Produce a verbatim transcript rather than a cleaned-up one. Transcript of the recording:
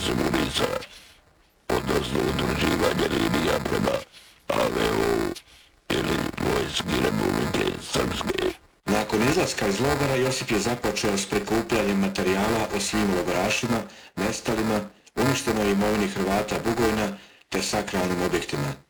Subunica, odnosno utvrđivanje linija prema A V O ili Vojske Republike Srpske. Nakon izlaska iz logora Josip je započeo s prikupljanjem materijala o svim logorašima, nestalima, uništenoj imovini Hrvata Bugojna te sakralnim objektima.